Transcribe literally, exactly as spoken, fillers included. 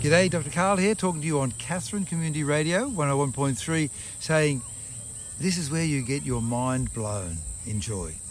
G'day, Doctor Karl here, talking to you on Katherine Community Radio, one oh one point three, saying this is where you get your mind blown. Enjoy.